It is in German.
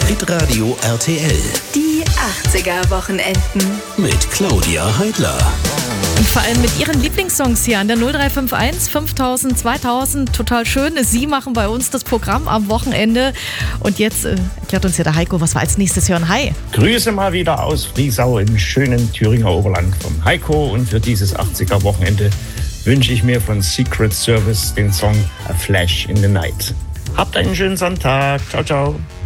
Hitradio RTL. Die 80er-Wochenenden. Mit Claudia Heidler. Und vor allem mit ihren Lieblingssongs hier an der 0351 5000 2000. Total schön. Sie machen bei uns das Programm am Wochenende. Und jetzt erklärt uns ja der Heiko, was wir als nächstes hören. Hi. Grüße mal wieder aus Friesau im schönen Thüringer Oberland vom Heiko. Und für dieses 80er-Wochenende wünsche ich mir von Secret Service den Song A Flash in the Night. Habt einen schönen Sonntag. Ciao, ciao.